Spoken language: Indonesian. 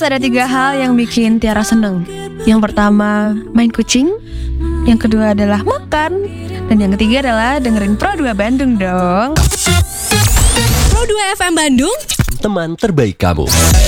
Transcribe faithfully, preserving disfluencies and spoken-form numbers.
ada tiga hal yang bikin Tiara seneng. Yang pertama, main kucing. Yang kedua adalah makan. Dan yang ketiga adalah dengerin Pro dua Bandung dong. Pro dua F M Bandung, teman terbaik kamu.